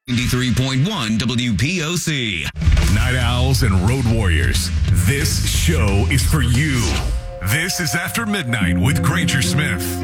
93.1 WPOC. Night Owls and Road Warriors, this show is for you. This is After Midnight with Granger Smith.